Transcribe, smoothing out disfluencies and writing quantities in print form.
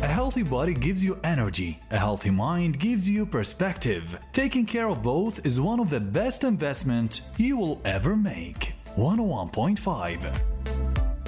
A healthy body gives you energy, a healthy mind gives you perspective. Taking care of both is one of the best investments you will ever make. 101.5